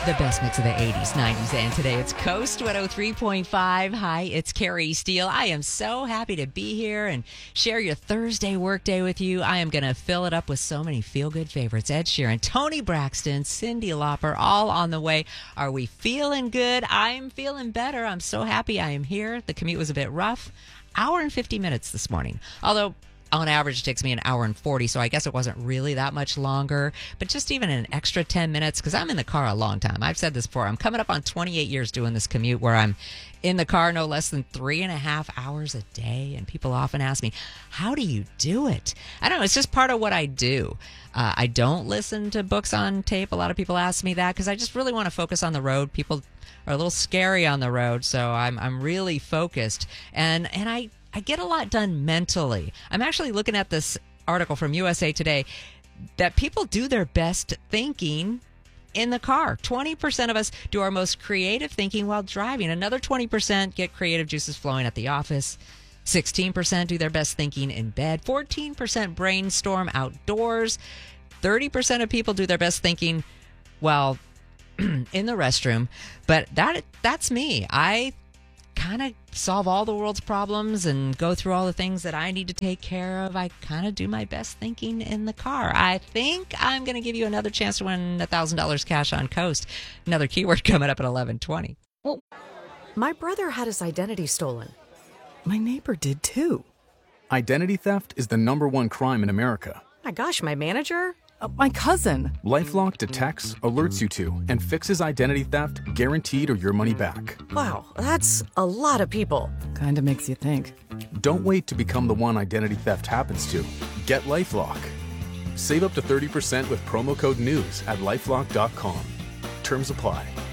The best mix of the 80s, 90s, and today. It's Coast 103.5. Hi, it's Carrie Steele. I am so happy to be here and share your Thursday workday with you. I am going to fill it up with so many feel-good favorites. Ed Sheeran, Toni Braxton, Cyndi Lauper, all on the way. Are we feeling good? I'm feeling better. I'm so happy I am here. The commute was a bit rough. Hour and 50 minutes this morning. Although on average, it takes me an hour and 40, so I guess it wasn't really that much longer. But just even an extra 10 minutes, because I'm in the car a long time. I've said this before. I'm coming up on 28 years doing this commute where I'm in the car no less than 3.5 hours a day. And people often ask me, how do you do it? I don't know. It's just part of what I do. I don't listen to books on tape. A lot of people ask me that because I just really want to focus on the road. People are a little scary on the road, so I'm really focused. And I get a lot done mentally. I'm actually looking at this article from USA Today that people do their best thinking in the car. 20% of us do our most creative thinking while driving. Another 20% get creative juices flowing at the office. 16% do their best thinking in bed. 14% brainstorm outdoors. 30% of people do their best thinking while in the restroom. But that's me. I kind of solve all the world's problems and go through all the things that I need to take care of. I kind of do my best thinking in the car. I think I'm going to give you another chance to win $1,000 cash on Coast. Another keyword coming up at 11:20. Well, my brother had his identity stolen. My neighbor did too. Identity theft is the #1 crime in America. My gosh, my manager? My cousin. LifeLock detects, alerts you to, and fixes identity theft guaranteed or your money back. Wow, that's a lot of people. Kind of makes you think. Don't wait to become the one identity theft happens to. Get LifeLock. Save up to 30% with promo code NEWS at LifeLock.com. Terms apply.